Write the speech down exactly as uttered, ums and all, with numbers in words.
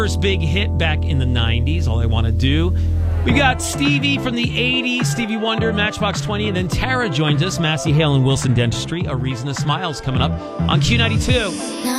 first big hit back in the nineties, All I Want to Do. We got Stevie from the eighties, Stevie Wonder, Matchbox twenty, and then Tara joins us, Massey Hale and Wilson Dentistry, A Reason to Smile's coming up on Q ninety-two.